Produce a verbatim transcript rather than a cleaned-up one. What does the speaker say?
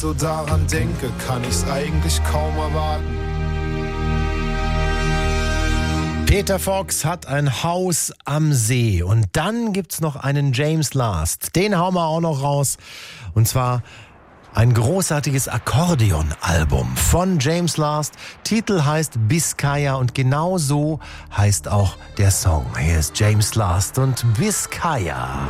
So daran denke, kann ich's eigentlich kaum erwarten. Peter Fox hat ein Haus am See und dann gibt's noch einen James Last. Den hauen wir auch noch raus. Und zwar ein großartiges Akkordeon-Album von James Last. Titel heißt Biscaya und genau so heißt auch der Song. Hier ist James Last und Biscaya.